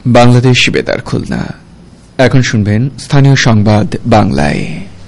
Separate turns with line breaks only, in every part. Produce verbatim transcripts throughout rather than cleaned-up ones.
বাংলাদেশ বেতার খুলনা। এখন শুনবেন স্থানীয় সংবাদ বাংলায়।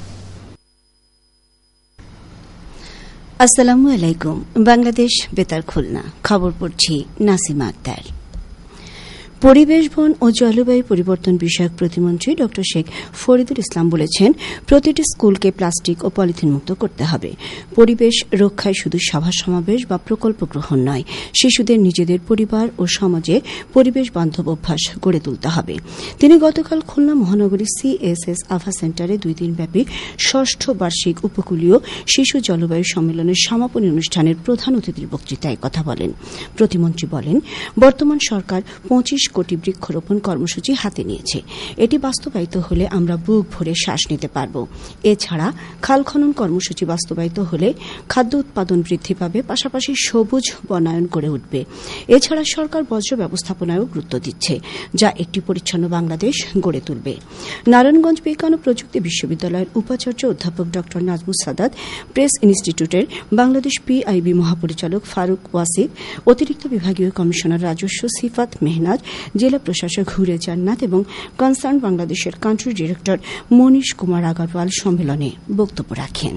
আসসালামু আলাইকুম। বাংলাদেশ বেতার খুলনা, খবর পড়ছি নাসিমা আক্তার। পরিবেশ, বন ও জলবায়ু পরিবর্তন বিষয়ক প্রতিমন্ত্রী ড শেখ ফরিদুল ইসলাম বলেছেন, প্রতিটি স্কুলকে প্লাস্টিক ও পলিথিন মুক্ত করতে হবে। পরিবেশ রক্ষায় শুধু সভা সমাবেশ বা প্রকল্প গ্রহণ নয়, শিশুদের নিজেদের পরিবার ও সমাজে পরিবেশ বান্ধব অভ্যাস গড়ে তুলতে হবে। তিনি গতকাল খুলনা মহানগরী সিএসএস আভা সেন্টারে দুই দিনব্যাপী ষষ্ঠ বার্ষিক উপকূলীয় শিশু জলবায়ু সম্মেলনের সমাপনী অনুষ্ঠানের প্রধান অতিথির বক্তৃতায় কথা বলেন। প্রতিমন্ত্রী বলেন, বর্তমান সরকার পঁচিশ কোটি বৃক্ষরোপণ কর্মসূচি হাতে নিয়েছে। এটি বাস্তবায়িত হলে আমরা বুক ভরে শ্বাস নিতে পারব। এছাড়া খাল খনন কর্মসূচি বাস্তবায়িত হলে খাদ্য উৎপাদন বৃদ্ধি পাবে, পাশাপাশি সবুজ বনায়ন গড়ে উঠবে। এছাড়া সরকার বর্জ্য ব্যবস্থাপনায়ও গুরুত্ব দিচ্ছে, যা একটি পরিচ্ছন্ন বাংলাদেশ গড়ে তুলবে। নারায়ণগঞ্জ বিজ্ঞান ও প্রযুক্তি বিশ্ববিদ্যালয়ের উপাচার্য অধ্যাপক ড নাজমুস সাদাত, প্রেস ইনস্টিটিউটের বাংলাদেশ পিআইবি মহাপরিচালক ফারুক ওয়াসিফ, অতিরিক্ত বিভাগীয় কমিশনার রাজস্ব সিফাত মেহনাজ, জেলা প্রশাসক হুরে জান্নাত এবং কনসার্ন বাংলাদেশের কান্ট্রি ডিরেক্টর মনীষ কুমার আগরওয়াল সম্মেলনে বক্তব্য রাখেন।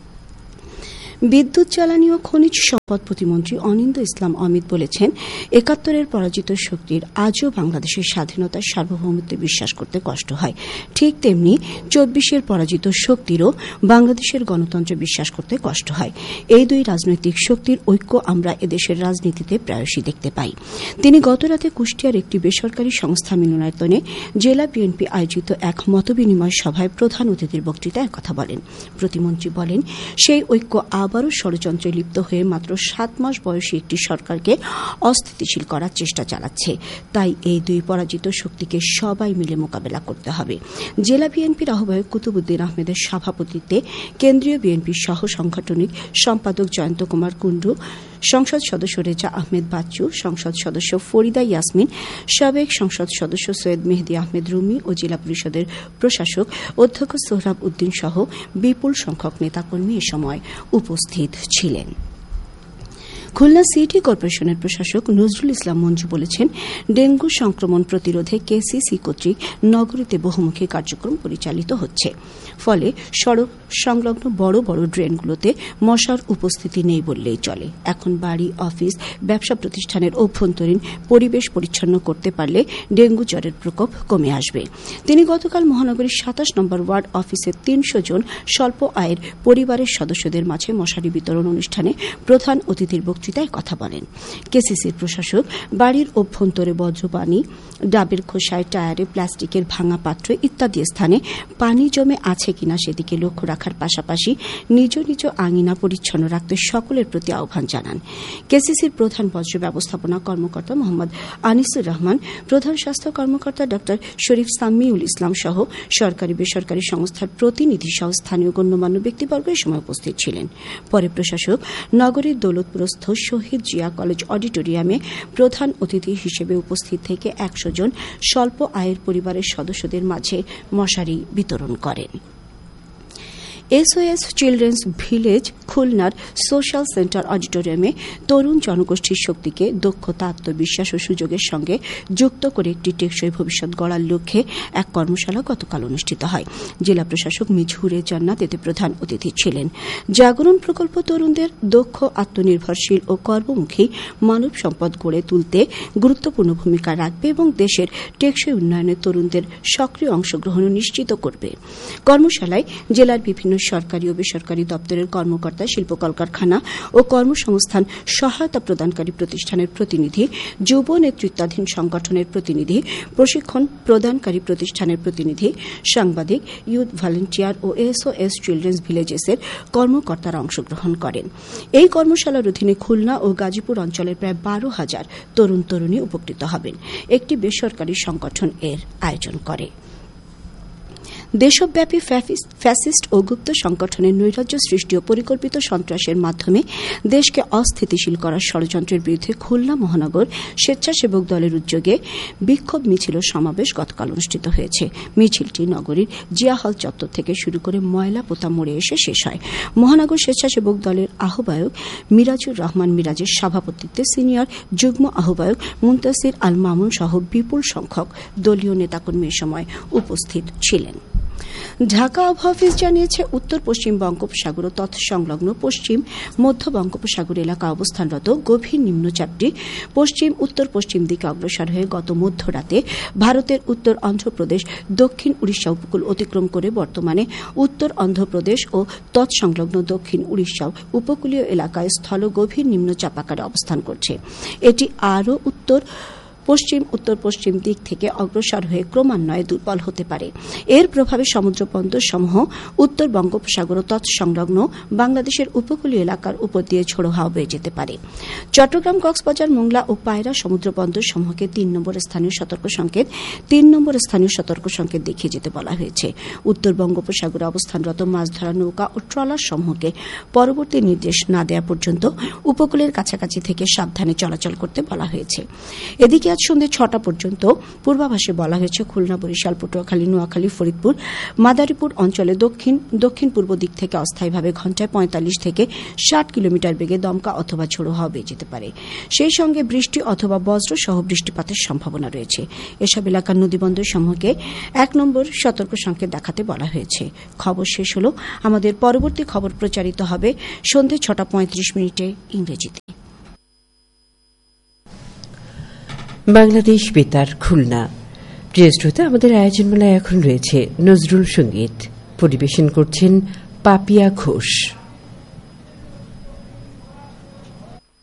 বিদ্যুৎ, জ্বালানি ও খনিজ সম্পদ প্রতিমন্ত্রী অনিন্দ্য ইসলাম অমিত বলেছেন, একাত্তরের পরাজিত শক্তির আজও বাংলাদেশের স্বাধীনতার সার্বভৌমত্বে বিশ্বাস করতে কষ্ট হয়। ঠিক তেমনি চব্বিশের পরাজিত শক্তিরও বাংলাদেশের গণতন্ত্রে বিশ্বাস করতে কষ্ট হয়। এই দুই রাজনৈতিক শক্তির ঐক্য আমরা এদেশের রাজনীতিতে প্রায়শই দেখতে পাই। তিনি গতরাতে কুষ্টিয়ার একটি বেসরকারি সংস্থা মিলনায়তনে জেলা বিএনপি আয়োজিত এক মতবিনিময় সভায় প্রধান অতিথির বক্তৃতায় কথা বলেন। প্রতিমন্ত্রী বলেন, সেই ঐক্য আবারও ষড়যন্ত্রে লিপ্ত হয়ে মাত্র সাত মাস বয়সী একটি সরকারকে অস্থিতিশীল করার চেষ্টা চালাচ্ছে। তাই এই দুই পরাজিত শক্তিকে সবাই মিলে মোকাবেলা করতে হবে। জেলা বিএনপির আহ্বায়ক কুতুবুদ্দিন আহমেদের সভাপতিত্বে কেন্দ্রীয় বিএনপির সহ সাংগঠনিক সম্পাদক জয়ন্ত কুমার কুণ্ডু, সংসদ সদস্য রেজা আহমেদ বাচ্চু, সংসদ সদস্য ফরিদা ইয়াসমিন, সাবেক সংসদ সদস্য সৈয়দ মেহেদী আহমেদ রুমি ও জেলা পরিষদের প্রশাসক অধ্যক্ষ সোহরাব উদ্দিন সহ বিপুল সংখ্যক নেতাকর্মী এ সময় উপস্থিত ছিলেন। খুলনা সিটি কর্পোরেশনের প্রশাসক নজরুল ইসলাম মঞ্জু বলেছেন, ডেঙ্গু সংক্রমণ প্রতিরোধে কেসিসি কর্তৃক নগরীতে বহুমুখী কার্যক্রম পরিচালিত হচ্ছে। ফলে সড়ক সংলগ্ন বড় বড় ড্রেনগুলোতে মশার উপস্থিতি নেই বললেই চলে। এখন বাড়ি, অফিস, ব্যবসা প্রতিষ্ঠানের অভ্যন্তরীণ পরিবেশ পরিচ্ছন্ন করতে পারলে ডেঙ্গু জ্বরের প্রকোপ কমে আসবে। তিনি গতকাল মহানগরীর সাতাশ নম্বর ওয়ার্ড অফিসের তিনশো জন স্বল্প আয়ের পরিবারের সদস্যদের মাঝে মশারি বিতরণ অনুষ্ঠানে প্রধান অতিথির বক্তৃতায় কথা বলেন। কেসিসির প্রশাসক বাড়ির অভ্যন্তরে বজ্রপানি, ডাবের খোসায়, টায়ারে, প্লাস্টিকের ভাঙা পাত্র ইত্যাদি স্থানে পানি জমে আছে কিনা সেদিকে লক্ষ্য রাখার পাশাপাশি নিজ নিজ আঙিনা পরিচ্ছন্ন রাখতে সকলের প্রতি আহ্বান জানান। কেসিসির প্রধান বর্জ্য ব্যবস্থাপনা কর্মকর্তা মোহাম্মদ আনিসুর রহমান, প্রধান স্বাস্থ্য কর্মকর্তা ড শরীফ সাম্মিউল ইসলাম সহ সরকারি বেসরকারি সংস্থার প্রতিনিধি সহ স্থানীয় গণ্যমান্য ব্যক্তিবর্গ এ সময় উপস্থিত ছিলেন। পরে প্রশাসক নগরীর দৌলতপুরস্থ শহীদ জিয়া কলেজ অডিটোরিয়ামে প্রধান অতিথি হিসেবে উপস্থিত থেকে একশো জন স্বল্প আয়ের পরিবারের সদস্যদের মাঝে মশারি বিতরণ করেন। এসওএস চিলড্রেন্স ভিলেজ খুলনার সোশ্যাল সেন্টার অডিটোরিয়ামে তরুণ জনগোষ্ঠীর শক্তিকে দক্ষতা, আত্মবিশ্বাস ও সুযোগের সঙ্গে যুক্ত করে একটি টেকসই ভবিষ্যৎ গড়ার লক্ষ্যে এক কর্মশালা গতকাল অনুষ্ঠিত হয়। জেলা প্রশাসক মিজহুরে জান্নাত এতে প্রধান অতিথি ছিলেন। জাগরণ প্রকল্প তরুণদের দক্ষ, আত্মনির্ভরশীল ও কর্মমুখী মানব সম্পদ গড়ে তুলতে গুরুত্বপূর্ণ ভূমিকা রাখবে এবং দেশের টেকসই উন্নয়নে তরুণদের সক্রিয় অংশগ্রহণ নিশ্চিত করবে। কর্মশালায় জেলার বিভিন্ন সরকারি ও বেসরকারি দপ্তরের কর্মকর্তা, শিল্প কলকারখানা ও কর্মসংস্থান সহায়তা প্রদানকারী প্রতিষ্ঠানের প্রতিনিধি, যুব নেতৃত্বাধীন সংগঠনের প্রতিনিধি, প্রশিক্ষণ প্রদানকারী প্রতিষ্ঠানের প্রতিনিধি, সাংবাদিক, ইউথ ভলান্টিয়ার ও এসওএস চিলড্রেন্স ভিলেজেসের কর্মকর্তারা অংশগ্রহণ করেন। এই কর্মশালার অধীনে খুলনা ও গাজীপুর অঞ্চলের প্রায় বারো হাজার তরুণ তরুণী উপকৃত হবেন। একটি বেসরকারি সংগঠন এর আয়োজন করে। দেশব্যাপী ফ্যাসিস্ট ও গুপ্ত সংগঠনের নৈরাজ্য সৃষ্টি ও পরিকল্পিত সন্ত্রাসের মাধ্যমে দেশকে অস্থিতিশীল করার ষড়যন্ত্রের বিরুদ্ধে খুলনা মহানগর স্বেচ্ছাসেবক দলের উদ্যোগে বিক্ষোভ মিছিল ও সমাবেশ গতকাল অনুষ্ঠিত হয়েছে। মিছিলটি নগরীর জিয়া হল চত্বর থেকে শুরু করে ময়লা পোতা মোড়ে এসে শেষ হয়। মহানগর স্বেচ্ছাসেবক দলের আহ্বায়ক মিরাজুর রহমান মিরাজের সভাপতিত্বে সিনিয়র যুগ্ম আহ্বায়ক মুনতাসির আল মামুন সহ বিপুল সংখ্যক দলীয় নেতাকর্মী এ সময় উপস্থিত ছিলেন। ঢাকা আবহাওয়া অফিস জানিয়েছে, উত্তর পশ্চিম বঙ্গোপসাগর ও তৎসংলগ্ন পশ্চিম মধ্য বঙ্গোপসাগর এলাকা অবস্থানরত গভীর নিম্নচাপটি পশ্চিম উত্তর পশ্চিম দিকে অগ্রসর হয়ে গত মধ্যরাতে ভারতের উত্তর অন্ধ্রপ্রদেশ দক্ষিণ উড়িষ্যা উপকূল অতিক্রম করে বর্তমানে উত্তর অন্ধ্রপ্রদেশ ও তৎসংলগ্ন দক্ষিণ উড়িষ্যা উপকূলীয় এলাকায় স্থল গভীর নিম্নচাপ আকারে অবস্থান করছে। এটি আরও উত্তর পশ্চিম উত্তর পশ্চিম দিক থেকে অগ্রসর হয়ে ক্রমান্বয়ে দুর্বল হতে পারে। এর প্রভাবে সমুদ্র বন্দরসমূহ উত্তর বঙ্গোপসাগর ও তৎসংলগ্ন বাংলাদেশের উপকূলীয় এলাকার উপর দিয়ে ঝোড়ো হাওয়া বয়ে যেতে পারে। চট্টগ্রাম, কক্সবাজার, মোংলা ও পায়রা সমুদ্র বন্দরসমূহকে তিন নম্বর স্থানীয় সতর্ক সংকেত তিন নম্বর স্থানীয় সতর্ক সংকেত দেখিয়ে যেতে বলা হয়েছে। উত্তর বঙ্গোপসাগরে অবস্থানরত মাছ ধরা নৌকা ও ট্রলার সমূহকে পরবর্তী নির্দেশ না দেওয়া পর্যন্ত উপকূলের কাছাকাছি থেকে সাবধানে চলাচল করতে বলা হয়েছে। এদিকে আজ সন্ধ্যে ছটা পর্যন্ত পূর্বাভাসে বলা হয়েছে, খুলনা, বরিশাল, পটুয়াখালী, নোয়াখালী, ফরিদপুর, মাদারীপুর অঞ্চলে দক্ষিণ দক্ষিণ পূর্ব দিক থেকে অস্থায়ীভাবে ঘণ্টায় পঁয়তাল্লিশ থেকে ষাট কিলোমিটার বেগে দমকা অথবা ঝোড়ো হাওয়া বয়ে যেতে পারে। সেই সঙ্গে বৃষ্টি অথবা বজ্র সহ বৃষ্টিপাতের সম্ভাবনা রয়েছে। এসব এলাকার নদীবন্দর সমূহকে এক নম্বর সতর্ক সংকেত দেখাতে বলা হয়েছে। খবর শেষ হল। আমাদের পরবর্তী খবর প্রচারিত হবে সন্ধ্যে ছটা পঁয়ত্রিশ মিনিটে ইংরেজিতে।
বাংলাদেশ বেতার খুলনা। প্রিয় শ্রোতা, আমাদের আয়োজনমালায় এখন রয়েছে নজরুল সঙ্গীত। পরিবেশন করছেন পাপিয়া ঘোষ।